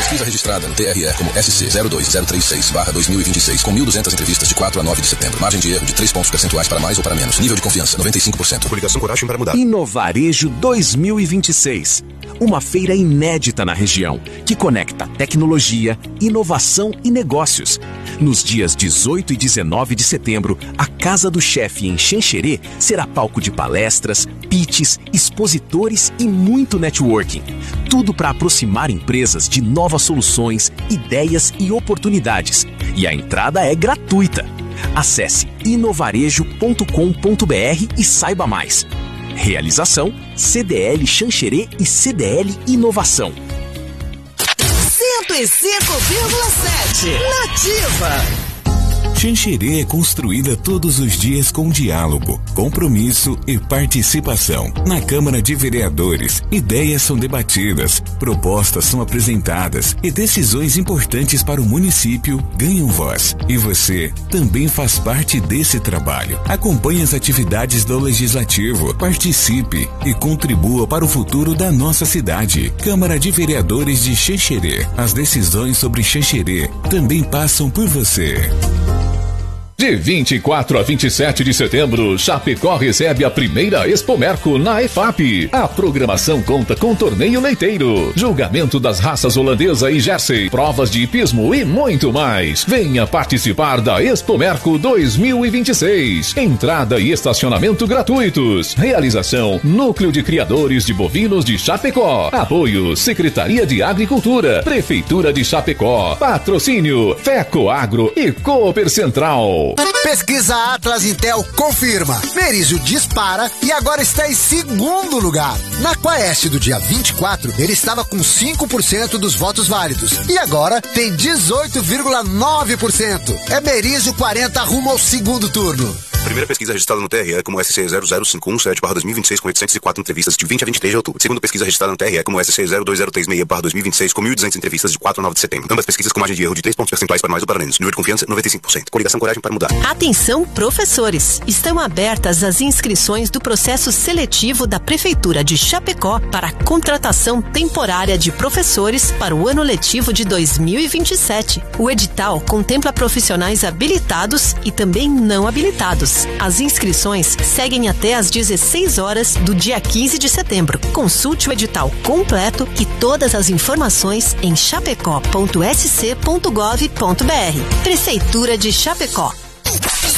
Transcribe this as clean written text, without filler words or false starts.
Pesquisa registrada no TRE como SC02036/2026, com 1.200 entrevistas de 4 a 9 de setembro. Margem de erro de 3 pontos percentuais para mais ou para menos. Nível de confiança, 95%. Coligação Coragem para Mudar. Inovarejo 2026. Uma feira inédita na região, que conecta tecnologia, inovação e negócios. Nos dias 18 e 19 de setembro, a Casa do Chefe em Xanxerê será palco de palestras, pitches, expositores e muito networking. Tudo para aproximar empresas de novas soluções, ideias e oportunidades. E a entrada é gratuita. Acesse inovarejo.com.br e saiba mais. Realização CDL Xanxerê e CDL Inovação. 105,7 Nativa. Xanxerê é construída todos os dias com diálogo, compromisso e participação. Na Câmara de Vereadores, ideias são debatidas, propostas são apresentadas e decisões importantes para o município ganham voz. E você também faz parte desse trabalho. Acompanhe as atividades do Legislativo, participe e contribua para o futuro da nossa cidade. Câmara de Vereadores de Xanxerê. As decisões sobre Xanxerê também passam por você. De 24 a 27 de setembro, Chapecó recebe a primeira Expomerco na EFAP. A programação conta com torneio leiteiro, julgamento das raças holandesa e Jersey, provas de hipismo e muito mais. Venha participar da Expomerco 2026. Entrada e estacionamento gratuitos. Realização: Núcleo de Criadores de Bovinos de Chapecó. Apoio: Secretaria de Agricultura, Prefeitura de Chapecó. Patrocínio: FECOAGRO e Cooper Central. Pesquisa Atlas Intel confirma. Merizio dispara e agora está em segundo lugar. Na Quaest do dia 24, ele estava com 5% dos votos válidos. E agora tem 18,9%. É Merizio 40 rumo ao segundo turno. Primeira pesquisa registrada no TRE como SC00517/2026 com 804 entrevistas de 20 a 23 de outubro. Segunda pesquisa registrada no TRE como SC02036/2026 com 1.200 entrevistas de 4 a 9 de setembro. Ambas pesquisas com margem de erro de 3 pontos percentuais para mais ou para menos. Nível de confiança, 95%. Coligação Coragem para Mudar. Atenção, professores! Estão abertas as inscrições do processo seletivo da Prefeitura de Chapecó para a contratação temporária de professores para o ano letivo de 2027. O edital contempla profissionais habilitados e também não habilitados. As inscrições seguem até às 16 horas do dia 15 de setembro. Consulte o edital completo e todas as informações em chapecó.sc.gov.br. Prefeitura de Chapecó.